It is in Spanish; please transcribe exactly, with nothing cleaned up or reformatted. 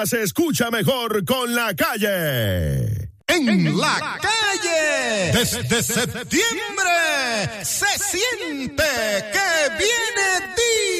Se escucha mejor con La Calle. En, en la, la calle, desde septiembre, se siente que viene